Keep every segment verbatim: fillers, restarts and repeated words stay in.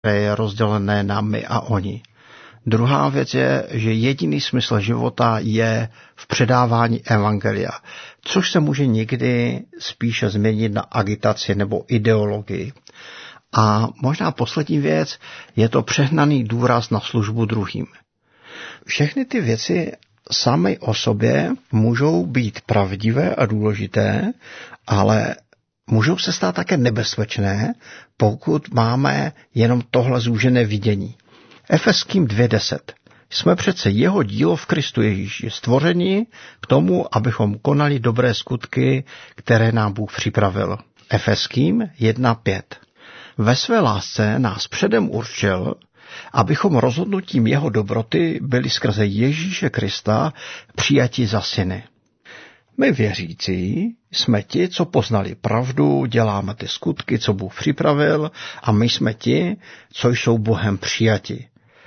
které je rozdělené na my a oni. Druhá věc je, že jediný smysl života je v předávání evangelia, což se může někdy spíše změnit na agitaci nebo ideologii. A možná poslední věc je to přehnaný důraz na službu druhým. Všechny ty věci samy o sobě můžou být pravdivé a důležité, ale můžou se stát také nebezpečné, pokud máme jenom tohle zúžené vidění. Efeským dvě deset. Jsme přece jeho dílo v Kristu Ježíši, stvořeni k tomu, abychom konali dobré skutky, které nám Bůh připravil. Efeským jedna pět. Ve své lásce nás předem určil, abychom rozhodnutím jeho dobroty byli skrze Ježíše Krista přijati za syny. My věřící jsme ti, co poznali pravdu, děláme ty skutky, co Bůh připravil, a my jsme ti, co jsou Bohem přijati.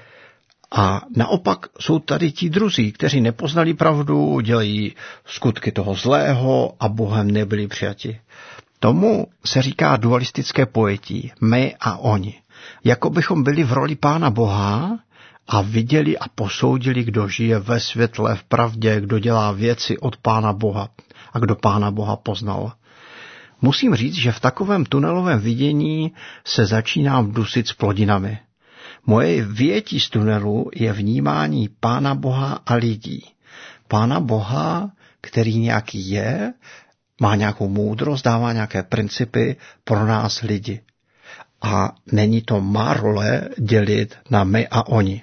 A naopak jsou tady ti druzí, kteří nepoznali pravdu, dělají skutky toho zlého a Bohem nebyli přijati. Tomu se říká dualistické pojetí, my a oni. Jako bychom byli v roli Pána Boha a viděli a posoudili, kdo žije ve světle, v pravdě, kdo dělá věci od Pána Boha a kdo Pána Boha poznal. Musím říct, že v takovém tunelovém vidění se začínám dusit s plodinami. Moje vyjetí z tunelu je vnímání Pána Boha a lidí. Pána Boha, který nějaký je, má nějakou moudrost, dává nějaké principy pro nás lidi. A není to má role dělit na my a oni.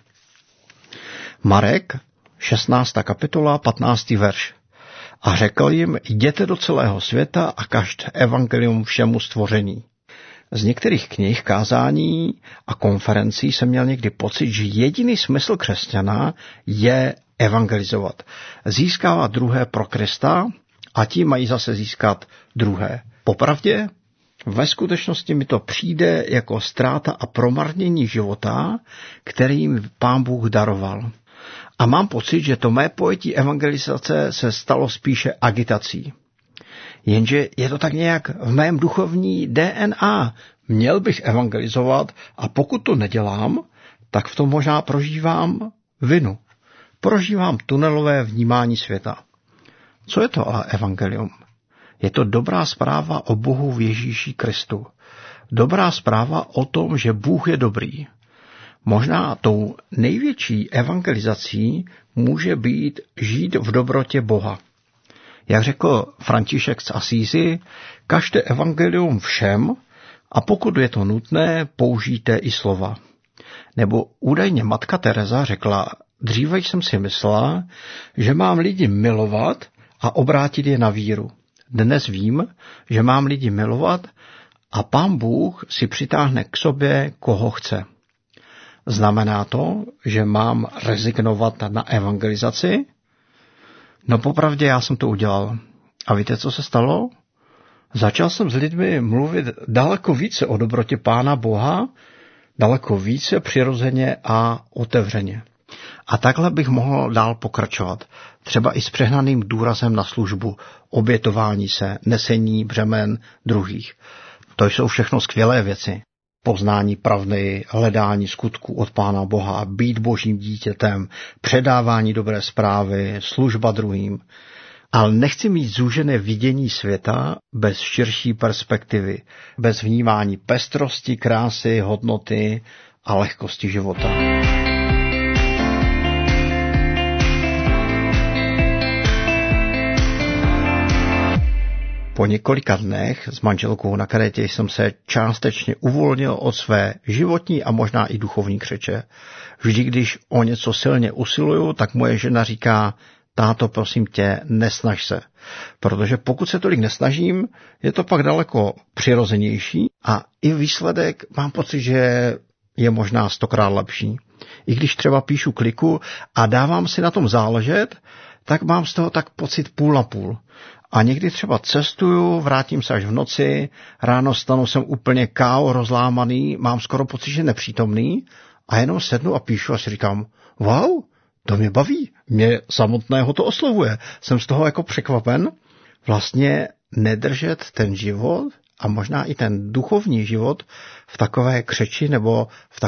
Marek, šestnáctá kapitola, patnáctý verš. A řekl jim, jděte do celého světa a kažte evangelium všemu stvoření. Z některých knih, kázání a konferencí jsem měl někdy pocit, že jediný smysl křesťana je evangelizovat. Získávat druhé pro Krista a ti mají zase získat druhé. Popravdě, ve skutečnosti mi to přijde jako ztráta a promarnění života, kterým Pán Bůh daroval. A mám pocit, že to mé pojetí evangelizace se stalo spíše agitací. Jenže je to tak nějak v mém duchovní D N A. Měl bych evangelizovat a pokud to nedělám, tak v tom možná prožívám vinu. Prožívám tunelové vnímání světa. Co je to ale evangelium? Je to dobrá zpráva o Bohu v Ježíši Kristu. Dobrá zpráva o tom, že Bůh je dobrý. Možná tou největší evangelizací může být žít v dobrotě Boha. Jak řekl František z Asízy, kažte evangelium všem a pokud je to nutné, použijte i slova. Nebo údajně matka Teresa řekla, dříve jsem si myslela, že mám lidi milovat a obrátit je na víru. Dnes vím, že mám lidi milovat a Pán Bůh si přitáhne k sobě, koho chce. Znamená to, že mám rezignovat na evangelizaci? No popravdě já jsem to udělal. A víte, co se stalo? Začal jsem s lidmi mluvit daleko více o dobrotě Pána Boha, daleko více přirozeně a otevřeně. A takhle bych mohl dál pokračovat. Třeba i s přehnaným důrazem na službu, obětování se, nesení břemen druhých. To jsou všechno skvělé věci. Poznání pravdy, hledání skutků od Pána Boha, být božím dítětem, předávání dobré zprávy, služba druhým. Ale nechci mít zúžené vidění světa bez širší perspektivy, bez vnímání pestrosti, krásy, hodnoty a lehkosti života. Po několika dnech s manželkou na karetě jsem se částečně uvolnil od své životní a možná i duchovní křeče. Vždy, když o něco silně usiluju, tak moje žena říká, táto, prosím tě, nesnaž se. Protože pokud se tolik nesnažím, je to pak daleko přirozenější a i výsledek mám pocit, že je možná stokrát lepší. I když třeba píšu kliku a dávám si na tom záležet, tak mám z toho tak pocit půl na půl. A někdy třeba cestuju, vrátím se až v noci, ráno stanu, jsem úplně ká ó, rozlámaný, mám skoro pocit, že nepřítomný a jenom sednu a píšu a si říkám, wow, to mě baví, mě samotného to oslovuje. Jsem z toho jako překvapen. Vlastně nedržet ten život a možná i ten duchovní život v takové křeči nebo v takové